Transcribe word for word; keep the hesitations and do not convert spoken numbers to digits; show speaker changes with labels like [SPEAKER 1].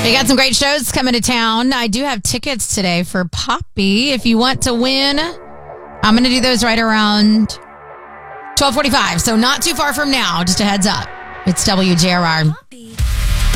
[SPEAKER 1] We got some great shows coming to town. I do have tickets today for Poppy. If you want to win, I'm going to do those right around twelve forty-five. So not too far from now. Just a heads up. It's W J R R.